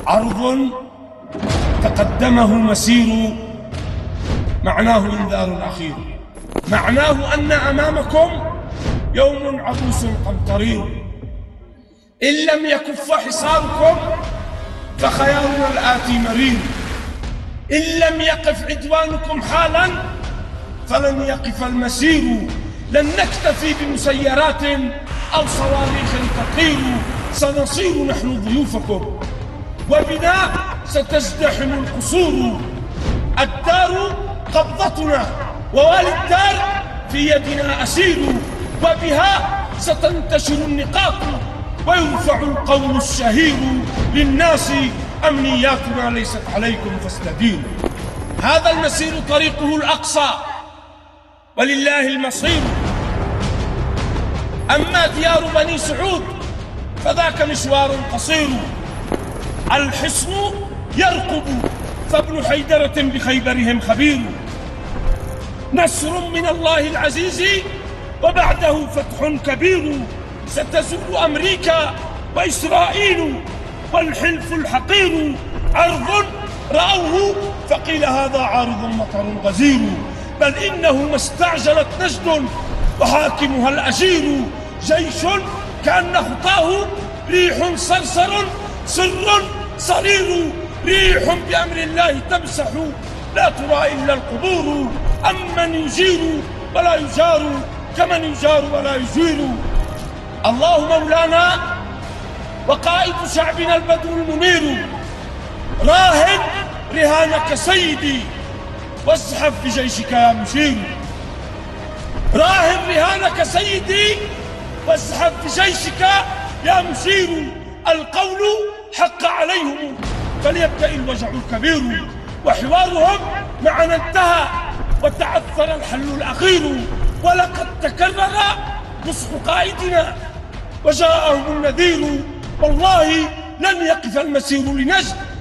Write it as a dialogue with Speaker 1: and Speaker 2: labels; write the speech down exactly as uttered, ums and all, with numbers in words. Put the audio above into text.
Speaker 1: عرض تقدمه مسير معناه إنذار أخير، معناه أن أمامكم يوم عبوس قمطرير، إن لم يكف حصاركم فخيارنا الآتي مرير، إن لم يقف عدوانكم حالا فلن يقف المسير، لن نكتفي بمسيرات أو صواريخ تطير، سنصير نحن ضيوفكم وبنا ستزدحم القصور، الدار قبضتنا ووالي الدار في يدنا أسير، وبها ستنتشر النقاط ويرفع القول الشهير للناس أمنياتنا ليست عليكم فاستديروا. هذا المسير طريقه الأقصى ولله المصير، أما ديار بني سعود فذاك مشوار قصير، الحصن يرقب فابن حيدرة بخيبرهم خبير، نصر من الله العزيز وبعده فتح كبير، ستزور أمريكا وإسرائيل والحلف الحقير، عرض رأوه فقيل هذا عارض مطر غزير، بل إنه ما استعجلت نجد وحاكمها الأجير، جيش كأن خطاه ريح صرصر سر صرير، ريح بأمر الله تمسح لا ترى إلا القبور، أمن يجير ولا يجار كمن يجار ولا يجير. الله مولانا وقائد شعبنا البدر المنير، راهن رهانك سيدي وازحف بجيشك يا مشير، راهن رهانك سيدي وازحف بجيشك يا مشير، القول حق عليهم فليبدأ الوجع الكبير، وحوارهم معنا انتهى وتعثر الحل الأخير، ولقد تكرر نصح قائدنا وجاءهم النذير، والله لن يقف المسير لنجد